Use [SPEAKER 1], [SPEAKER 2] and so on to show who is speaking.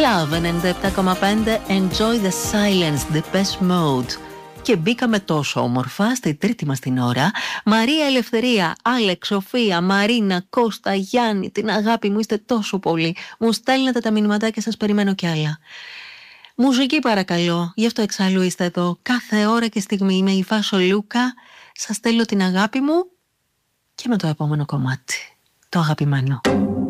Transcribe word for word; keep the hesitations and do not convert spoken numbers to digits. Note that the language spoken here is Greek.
[SPEAKER 1] Love ενενήντα επτά κόμμα πέντε, Enjoy the Silence, The Best Mode. Και μπήκαμε τόσο όμορφα στη τρίτη μας την ώρα. Μαρία, Ελευθερία, Άλεξ, Σοφία, Μαρίνα, Κώστα, Γιάννη, την αγάπη μου, είστε τόσο πολύ. Μου στέλνετε τα μηνυματάκια σας, περιμένω κι άλλα. Μουσική παρακαλώ, γι' αυτό εξάλλου είστε εδώ κάθε ώρα και στιγμή. Είμαι η Βάσο Λούκα, σας στέλνω την αγάπη μου και με το επόμενο κομμάτι, το αγαπημένο.